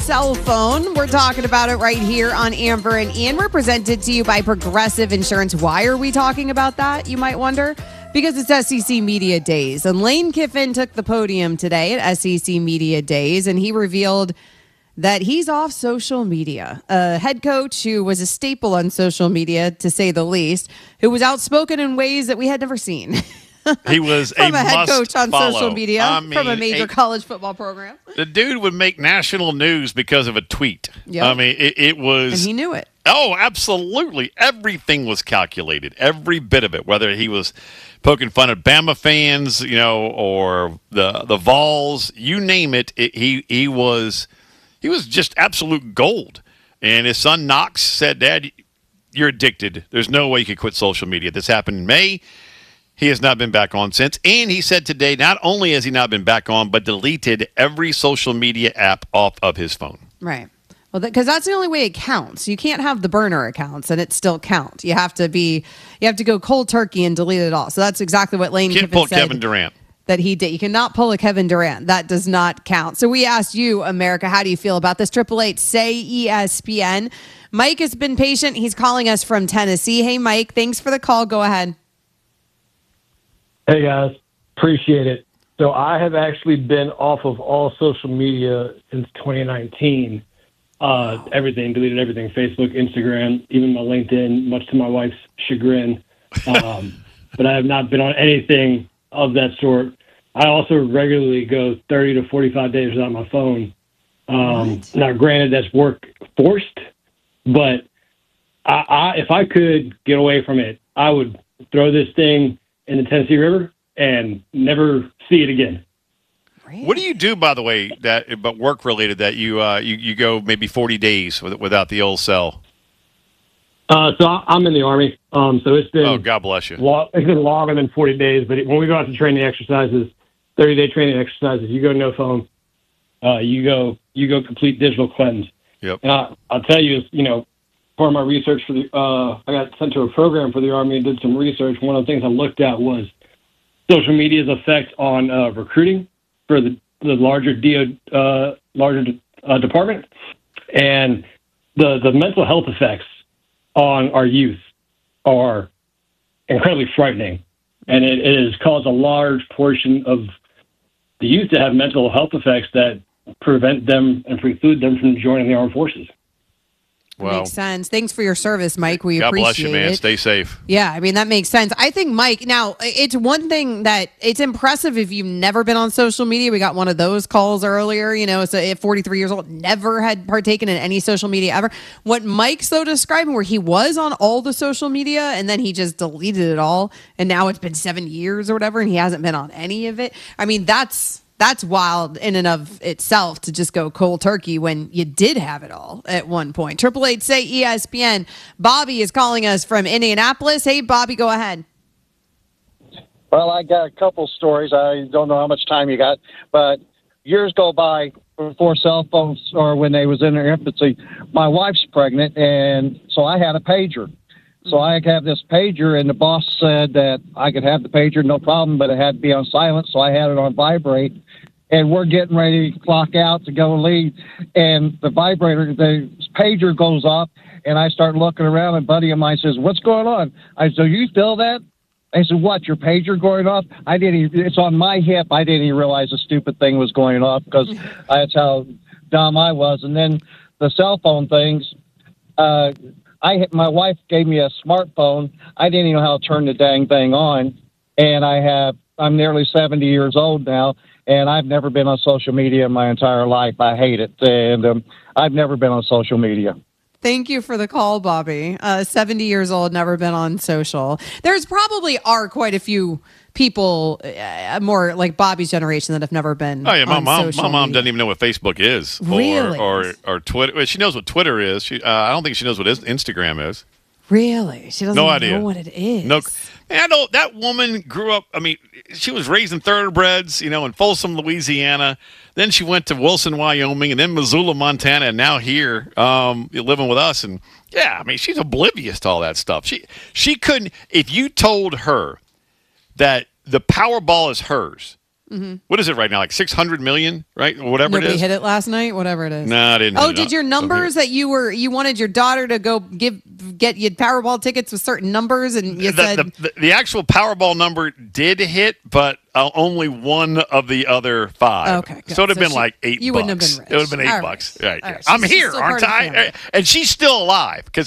cell phone. We're talking about it right here on Amber and Ian. We're presented to you by Progressive Insurance. Why are we talking about that, you might wonder? Because it's SEC Media Days. And Lane Kiffin took the podium today at SEC Media Days, and he revealed that he's off social media. A head coach who was a staple on social media, to say the least, who was outspoken in ways that we had never seen. He was from a head coach on follow. social media from a major college football program. The dude would make national news because of a tweet. Yep. I mean, it was... And he knew it. Oh, absolutely. Everything was calculated. Every bit of it, whether he was poking fun at Bama fans, or the Vols, you name it, he was just absolute gold. And his son Knox said, "Dad, you're addicted. There's no way you could quit social media." This happened in May. He has not been back on since. And he said today, not only has he not been back on, but deleted every social media app off of his phone. Right. Well, because that's the only way it counts. You can't have the burner accounts and it still count. You have to go cold turkey and delete it all. So that's exactly what Lane Kiffin said. Can't pull Kevin Durant. That he did. You cannot pull a Kevin Durant. That does not count. So we asked you, America, how do you feel about this? 888-SAY-ESPN. Mike has been patient. He's calling us from Tennessee. Hey, Mike, thanks for the call. Go ahead. Hey, guys. Appreciate it. So I have actually been off of all social media since 2019. Everything, deleted everything, Facebook, Instagram, even my LinkedIn, much to my wife's chagrin. But I have not been on anything of that sort. I also regularly go 30 to 45 days without my phone. Now, granted, that's work forced, but if I could get away from it, I would throw this thing in the Tennessee River and never see it again. What do you do, by the way, but work related, that you go maybe 40 days without the old cell? So I'm in the Army. So it's been... Oh, God bless you. It's been longer than 40 days, but when we go out to training exercises, 30-day training exercises, you go no phone. You go complete digital cleanse. Yep. And I'll tell you, part of my research for I got sent to a program for the Army and did some research. One of the things I looked at was social media's effect on recruiting for the larger department, and the mental health effects on our youth are incredibly frightening. And it has caused a large portion of the youth to have mental health effects that prevent them and preclude them from joining the armed forces. Well, makes sense. Thanks for your service, Mike. We God appreciate bless you, man. it. Stay safe. Yeah, I mean, that makes sense. I think, Mike, now, it's one thing that it's impressive if you've never been on social media. We got one of those calls earlier, so at 43 years old, never had partaken in any social media ever. What Mike's, though, describing, where he was on all the social media and then he just deleted it all, and now it's been 7 years or whatever, and he hasn't been on any of it. I mean, that's wild in and of itself, to just go cold turkey when you did have it all at one point. 888-SAY-ESPN. Bobby is calling us from Indianapolis. Hey, Bobby, go ahead. Well, I got a couple stories. I don't know how much time you got, but years go by before cell phones, or when they was in their infancy. My wife's pregnant, and so I had a pager. So I have this pager, and the boss said that I could have the pager, no problem, but it had to be on silent, so I had it on vibrate. And we're getting ready to clock out to go leave, and the pager goes off, and I start looking around, and a buddy of mine says, "What's going on?" I said, "Do you feel that?" I said, "What, your pager going off?" It's on my hip. I didn't even realize the stupid thing was going off, because that's how dumb I was. And then the cell phone things, my wife gave me a smartphone. I didn't even know how to turn the dang thing on. And I'm nearly 70 years old now, and I've never been on social media in my entire life. I hate it. And I've never been on social media. Thank you for the call, Bobby. 70 years old, never been on social. There's probably are quite a few people more like Bobby's generation that have never been. Oh yeah, my mom media. doesn't even know what Facebook is, Really? or Twitter. Well, she knows what Twitter is. I don't think she knows what Instagram is. Really, she doesn't No even idea. know what it is. No, I know that woman grew up. I mean, she was raised in thoroughbreds, in Folsom, Louisiana. Then she went to Wilson, Wyoming, and then Missoula, Montana, and now here, living with us. And yeah, I mean, she's oblivious to all that stuff. She couldn't. If you told her that the Powerball is hers, What is it right now? Like 600 million, right? Whatever Nobody it is. hit it last night. Whatever it is. No, I didn't. Oh, hit it. did your numbers that you wanted your daughter to go get you Powerball tickets with certain numbers, and you said the actual Powerball number did hit, but only one of the other 5. Okay, good. So it'd have So been she- like $8. you wouldn't have been rich. It would have been $8. All right. Right. All Yeah. right. I'm She's here, still part aren't of the I? family. And she's still alive because